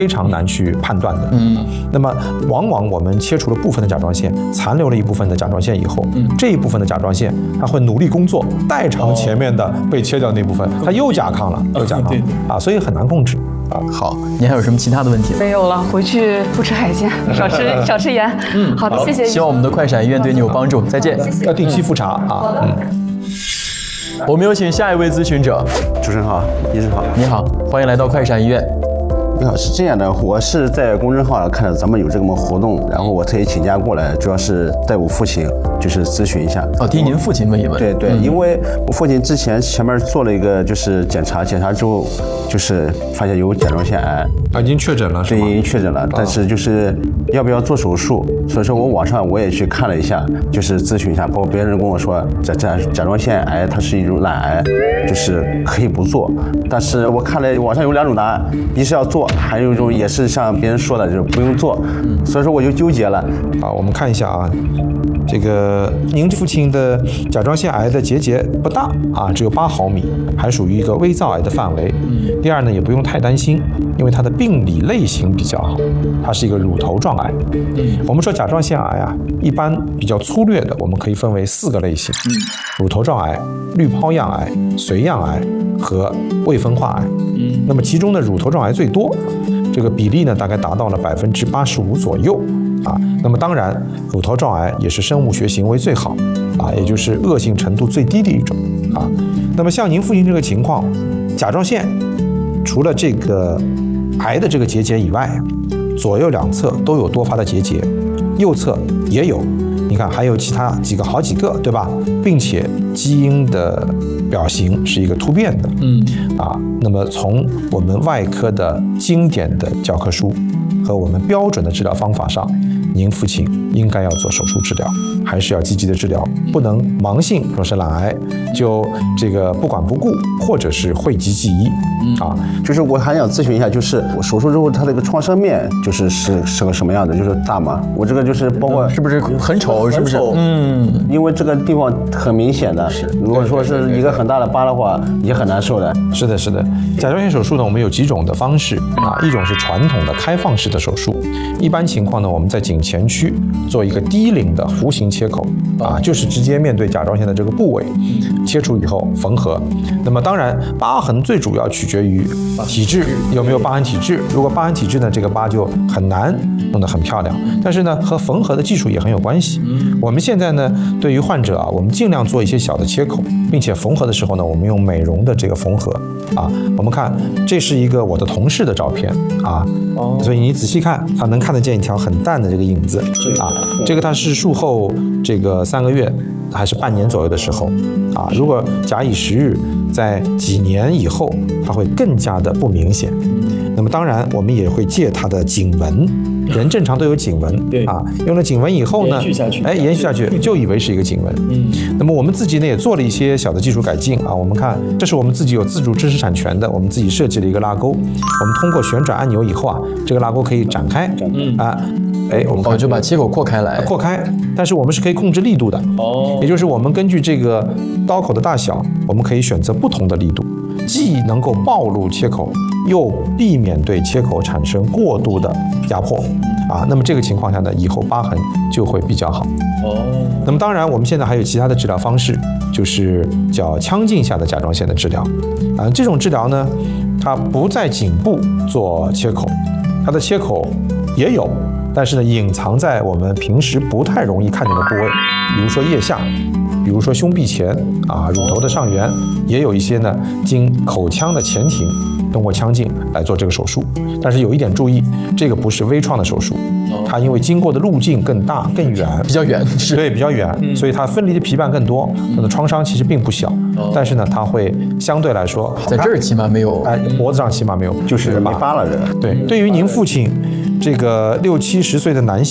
非常难去判断的。那么往往我们切除了部分的甲状腺，残留了一部分的甲状腺以后，这一部分的甲状腺它会努力工作，代偿前面的被切掉那部分，它又甲亢了，又甲亢啊，所以很难控制。 好，您还有什么其他的问题？ 没有了，回去不吃海鲜，少吃盐。好的，谢谢。 希望我们的快闪医院对你有帮助。再见。 要定期复查啊。 我们有请下一位咨询者。 主持人好，医生好。 你好，欢迎来到快闪医院。 你好，是这样的，我是在公众号看到咱们有这么活动，然后我特意请假过来，主要是带我父亲就是咨询一下。 替您父亲问一问。 对，因为我父亲之前前面做了一个就是检查之后就是发现有甲状腺癌， 已经确诊了是吗？ 对，已经确诊了，但是就是要不要做手术，所以说我网上我也去看了一下，就是咨询一下，包括别人跟我说甲状腺癌它是一种懒癌，就是可以不做，但是我看了网上有2种答案，一是要做，还有一种也是像别人说的就是不用做，所以说我就纠结了。 好，我们看一下啊，这个您父亲的甲状腺癌的结节不大啊，只有8毫米，还属于一个微造癌的范围。第二呢，也不用太担心，因为它的病理类型比较好，它是一个乳头状癌。我们说甲状腺癌啊，一般比较粗略的，我们可以分为4个类型：乳头状癌、滤泡样癌、髓样癌和未分化癌。那么其中的乳头状癌最多，这个比例呢大概达到了85%左右啊。那么当然，乳头状癌也是生物学行为最好啊，也就是恶性程度最低的一种啊。那么像您父亲这个情况，甲状腺除了这个癌的这个结节以外，左右两侧都有多发的结节，右侧也有，你看还有其他好几个，对吧？并且基因的表型是一个突变的，那么从我们外科的经典的教科书和我们标准的治疗方法上，您父亲应该要做手术治疗，还是要积极的治疗，不能盲信说是懒癌就这个不管不顾，或者是讳疾忌医啊。 就是我还想咨询一下，就是我手术之后它这个创伤面是个什么样的？就是大吗？我这个就是包括是不是很丑？是不是？ 因为这个地方很明显的，如果说是一个很大的疤的话，也很难受的。 是的，甲状腺手术呢，我们有几种的方式啊，一种是传统的开放式的手术，一般情况呢，我们在颈前区做一个低龄的弧形切口啊，就是直接面对甲状腺的这个部位，切除以后缝合。那么当然，疤痕最主要取决于体质有没有疤痕体质，如果疤痕体质呢，这个疤就很难弄得很漂亮。但是呢，和缝合的技术也很有关系。我们现在呢，对于患者啊，我们尽量做一些小的切口，并且缝合的时候呢，我们用美容的这个缝合啊。我们看，这是一个我的同事的照片啊，所以你仔细看，它能看得见一条很淡的这个影子啊。这个它是术后这个3个月还是半年左右的时候啊。如果假以时日，在几年以后，它会更加的不明显。那么当然，我们也会借它的颈纹。人正常都有颈纹， 对啊，用了颈纹以后呢，延续下去，就以为是一个颈纹。那么我们自己呢也做了一些小的技术改进啊。我们看，这是我们自己有自主知识产权的，我们自己设计了一个拉钩。我们通过旋转按钮以后啊，这个拉钩可以展开，我们就把切口扩开来， 但是我们是可以控制力度的，也就是我们根据这个刀口的大小，我们可以选择不同的力度，既能够暴露切口，又避免对切口产生过度的压迫啊。那么这个情况下呢，以后疤痕就会比较好。那么当然，我们现在还有其他的治疗方式，就是叫腔镜下的甲状腺的治疗啊。这种治疗呢，它不在颈部做切口，它的切口也有，但是呢，隐藏在我们平时不太容易看见的部位，比如说腋下，比如说胸壁前啊，乳头的上缘，也有一些呢经口腔的前庭通过腔镜来做这个手术。但是有一点注意，这个不是微创的手术，它因为经过的路径更大更远， 比较远， 对，比较远，所以它分离的皮瓣更多，它的创伤其实并不小，但是呢，它会相对来说在这儿起码没有， 脖子上起码没有， 就是没疤了这个。 对，对于您父亲这个60、70岁的男性，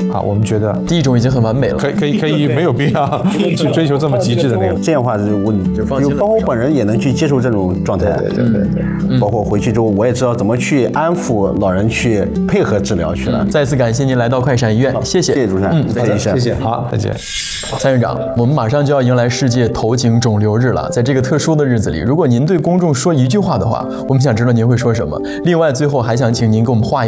啊，我们觉得第一种已经很完美了。 可以没有必要去追求这么极致的那个。 这样的话是我就包括我本人也能去接受这种状态。对，包括回去之后我也知道怎么去安抚老人，去配合治疗去了。 再次感谢您来到快闪医院，谢谢。 谢谢主持人，再见， 谢谢，好，再见。 蔡院长，我们马上就要迎来世界头颈肿瘤日了，在这个特殊的日子里，如果您对公众说一句话的话，我们想知道您会说什么。另外，最后还想请您给我们画